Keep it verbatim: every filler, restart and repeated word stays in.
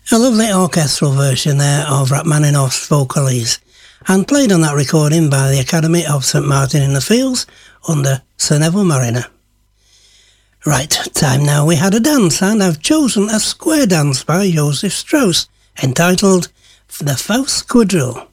A lovely orchestral version there of Rachmaninoff's Vocalise, and played on that recording by the Academy of St Martin in the Fields under Sir Neville Marriner. Right, time now we had a dance, and I've chosen a square dance by Joseph Strauss, entitled The Faust Quadrille.